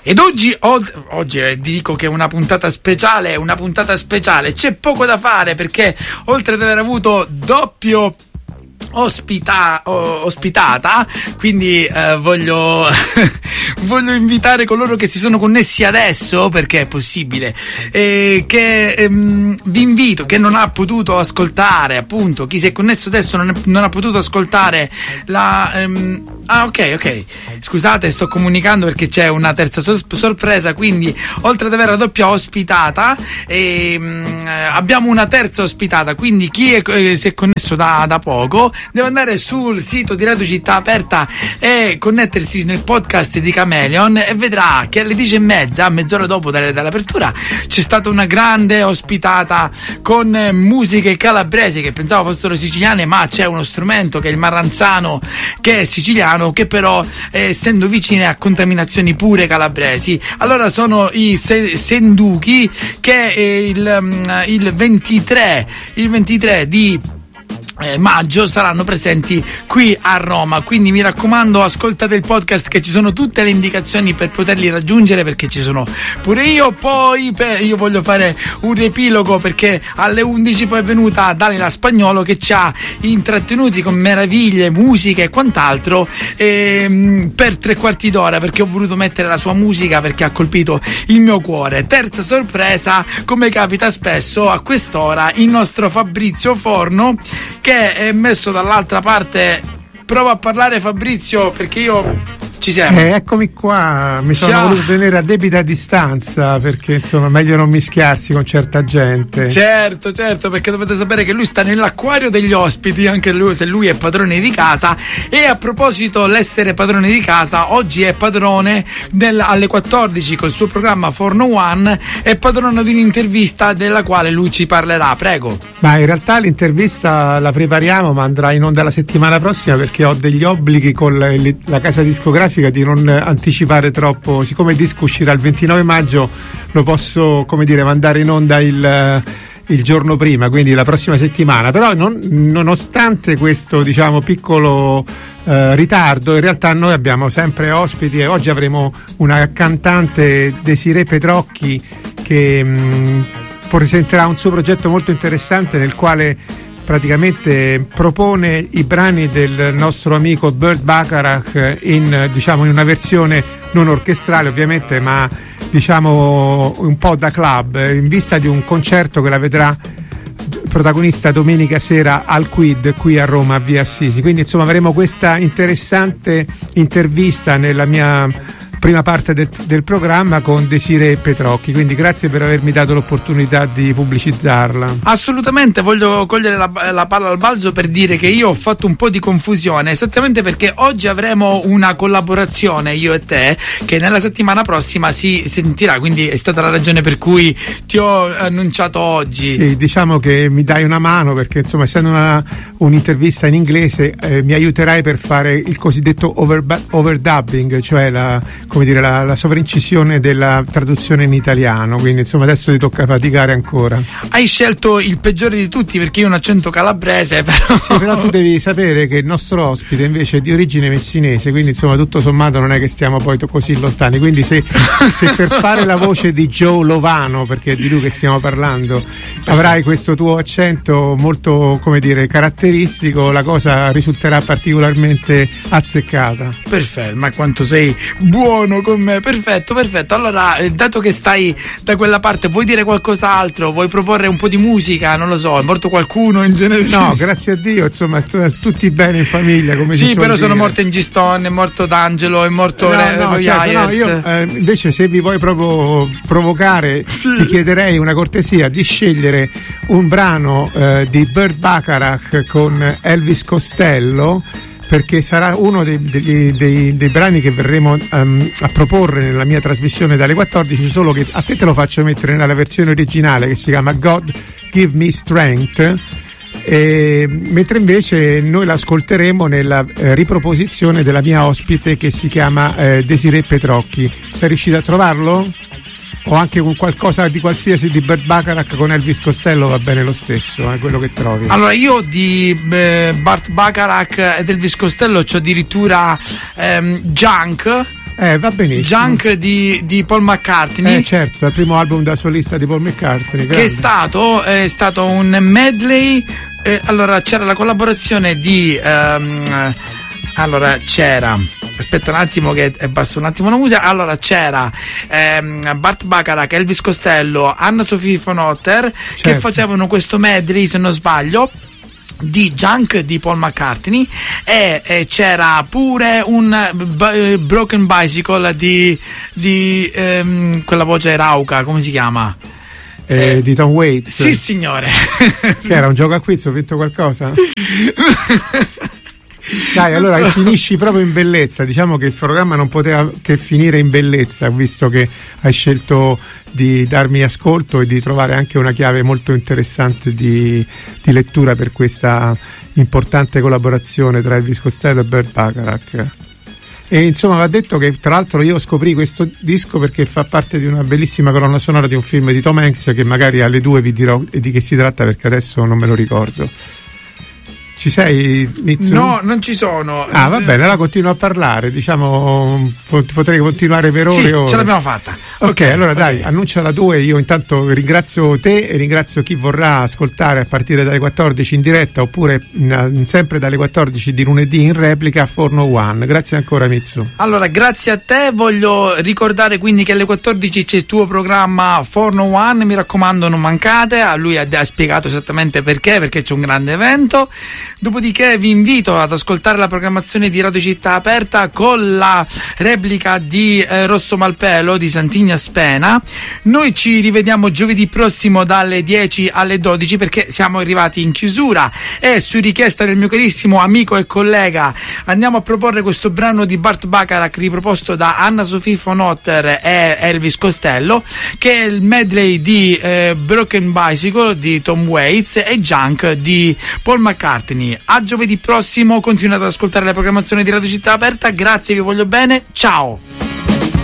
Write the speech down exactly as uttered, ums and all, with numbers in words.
Ed oggi, oggi eh, dico che è una puntata speciale, una puntata speciale, c'è poco da fare perché oltre ad aver avuto doppio Ospita, oh, ospitata, quindi eh, voglio voglio invitare coloro che si sono connessi adesso, perché è possibile, eh, che ehm, vi invito, che non ha potuto ascoltare, appunto, chi si è connesso adesso non, è, non ha potuto ascoltare la ehm, ah ok ok scusate, sto comunicando perché c'è una terza sor- sorpresa, quindi oltre ad avere la doppia ospitata ehm, abbiamo una terza ospitata, quindi chi è, eh, si è connesso da, da poco deve andare sul sito di Radio Città Aperta e connettersi nel podcast di Chameleon e vedrà che alle dieci e mezza, mezz'ora dopo dall'apertura, c'è stata una grande ospitata con musiche calabresi che pensavo fossero siciliane, ma c'è uno strumento che è il marranzano, che è siciliano, che però eh, essendo vicine a contaminazioni pure calabresi. Allora sono i se- Senduchi che eh, il, il ventitré il ventitré di Eh, maggio saranno presenti qui a Roma, quindi mi raccomando, ascoltate il podcast che ci sono tutte le indicazioni per poterli raggiungere, perché ci sono pure io. Poi per, io voglio fare un riepilogo perché alle undici poi è venuta Dalila Spagnolo che ci ha intrattenuti con meraviglie, musica e quant'altro ehm, per tre quarti d'ora, perché ho voluto mettere la sua musica perché ha colpito il mio cuore. Terza sorpresa, come capita spesso a quest'ora, il nostro Fabrizio Forno, che è messo dall'altra parte. Prova a parlare, Fabrizio, perché io ci siamo. Eh, eccomi qua, mi sono Ciao. voluto tenere a debita distanza perché insomma meglio non mischiarsi con certa gente. Certo, certo, perché dovete sapere che lui sta nell'acquario degli ospiti, anche lui, se lui è padrone di casa. E a proposito, l'essere padrone di casa, oggi è padrone del, alle quattordici col suo programma Forno One, è padrone di un'intervista della quale lui ci parlerà. Prego. Ma in realtà l'intervista la prepariamo, ma andrà in onda la settimana prossima perché ho degli obblighi con la, la casa discografica di non anticipare troppo. Siccome il disco uscirà il ventinove maggio, lo posso, come dire, mandare in onda il, il giorno prima, quindi la prossima settimana. Però non, nonostante questo, diciamo, piccolo eh, ritardo, in realtà noi abbiamo sempre ospiti e oggi avremo una cantante, Desiree Petrocchi, che mh, presenterà un suo progetto molto interessante nel quale praticamente propone i brani del nostro amico Burt Bacharach in, diciamo, in una versione non orchestrale ovviamente, ma diciamo un po' da club, in vista di un concerto che la vedrà protagonista domenica sera al Quid qui a Roma, a Via Assisi. Quindi insomma avremo questa interessante intervista nella mia prima parte del, del programma con Desiree Petrocchi, quindi grazie per avermi dato l'opportunità di pubblicizzarla. Assolutamente, voglio cogliere la, la palla al balzo per dire che io ho fatto un po' di confusione, esattamente perché oggi avremo una collaborazione io e te che nella settimana prossima si sentirà, quindi è stata la ragione per cui ti ho annunciato oggi. Sì, diciamo che mi dai una mano perché insomma essendo una, un'intervista in inglese eh, mi aiuterai per fare il cosiddetto over, overdubbing, cioè la come dire la, la sovraincisione della traduzione in italiano, quindi insomma adesso ti tocca faticare ancora. Hai scelto il peggiore di tutti perché io ho un accento calabrese, però sì, però tu devi sapere che il nostro ospite invece è di origine messinese, quindi insomma tutto sommato non è che stiamo poi così lontani, quindi se, se per fare la voce di Joe Lovano, perché è di lui che stiamo parlando, avrai questo tuo accento molto, come dire, caratteristico, la cosa risulterà particolarmente azzeccata. Perfetto, ma quanto sei buono con me, perfetto, perfetto. Allora, dato che stai da quella parte, vuoi dire qualcos'altro? Vuoi proporre un po' di musica? Non lo so, è morto qualcuno in genere? No, grazie a Dio, insomma, st- tutti bene in famiglia, come sì, si però suol sono dire. morto in Gistone, è morto D'Angelo, è morto no, Re- no, certo, no, io, eh, invece se vi vuoi proprio provocare, sì, ti chiederei una cortesia di scegliere un brano eh, di Burt Bacharach con Elvis Costello, perché sarà uno dei, dei, dei, dei brani che verremo um, a proporre nella mia trasmissione dalle quattordici, solo che a te te lo faccio mettere nella versione originale che si chiama God Give Me Strength, e, mentre invece noi l'ascolteremo nella eh, riproposizione della mia ospite che si chiama eh, Desiree Petrocchi. Sei riuscito a trovarlo? O anche con qualcosa di qualsiasi di Burt Bacharach con Elvis Costello va bene lo stesso, è eh, quello che trovi. Allora io di eh, Burt Bacharach ed Elvis Costello c'ho addirittura ehm, Junk, Eh, va benissimo. Junk di, di Paul McCartney. Eh, certo, dal primo album da solista di Paul McCartney. Che è stato, è stato un medley. Eh, allora, c'era la collaborazione di. Um, allora, c'era. Aspetta un attimo che basta un attimo la musica. Allora c'era ehm, Bart Bacharach, Elvis Costello, Anna-Sophie von Otter, certo, che facevano questo medley, se non sbaglio, di Junk di Paul McCartney, e, e c'era pure un b- Broken Bicycle di, di ehm, quella voce rauca, come si chiama? Eh, eh, di Tom Waits. Sì, signore. Che era un gioco a quiz, ho vinto qualcosa? Dai, allora so. Finisci proprio in bellezza. Diciamo che il programma non poteva che finire in bellezza, visto che hai scelto di darmi ascolto e di trovare anche una chiave molto interessante di, di lettura per questa importante collaborazione tra Elvis Costello e Burt Bacharach. E insomma va detto che tra l'altro io scoprì questo disco perché fa parte di una bellissima colonna sonora di un film di Tom Hanks, che magari alle due vi dirò di che si tratta perché adesso non me lo ricordo. Ci sei, Mitsu? No, non ci sono. Ah, va bene, allora continuo a parlare. Diciamo, potrei continuare per ore sì, e ore. Ce l'abbiamo fatta. Ok, okay, allora okay. Dai, annuncia la tua. Io intanto ringrazio te e ringrazio chi vorrà ascoltare a partire dalle quattordici in diretta, oppure mh, sempre dalle quattordici di lunedì in replica a Forno One. Grazie ancora, Mitsu. Allora, grazie a te. Voglio ricordare quindi che alle quattordici c'è il tuo programma Forno One. Mi raccomando, non mancate. A lui ha, ha spiegato esattamente perché, perché c'è un grande evento. Dopodiché vi invito ad ascoltare la programmazione di Radio Città Aperta con la replica di eh, Rosso Malpelo di Santigna Spena. Noi ci rivediamo giovedì prossimo dalle dieci alle dodici, perché siamo arrivati in chiusura, e su richiesta del mio carissimo amico e collega andiamo a proporre questo brano di Bart Bacharach riproposto da Anna-Sophie von Otter e Elvis Costello, che è il medley di eh, Broken Bicycle di Tom Waits e Junk di Paul McCartney. A giovedì prossimo, continuate ad ascoltare la programmazione di Radio Città Aperta. Grazie, vi voglio bene, ciao.